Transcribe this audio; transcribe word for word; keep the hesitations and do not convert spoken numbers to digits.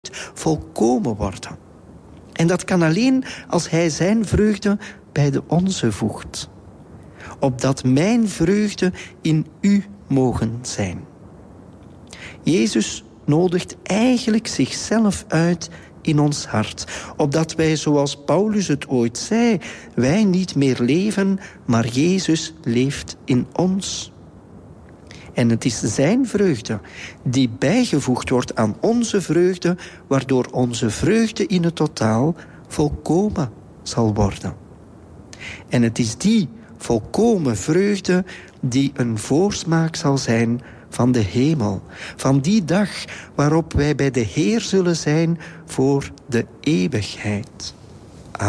volkomen worden. En dat kan alleen als hij zijn vreugde bij de onze voegt. Opdat mijn vreugde in u mogen zijn. Jezus nodigt eigenlijk zichzelf uit in ons hart. Opdat wij, zoals Paulus het ooit zei, wij niet meer leven, maar Jezus leeft in ons. En het is zijn vreugde die bijgevoegd wordt aan onze vreugde, waardoor onze vreugde in het totaal volkomen zal worden. En het is die volkomen vreugde die een voorsmaak zal zijn van de hemel. Van die dag waarop wij bij de Heer zullen zijn voor de eeuwigheid.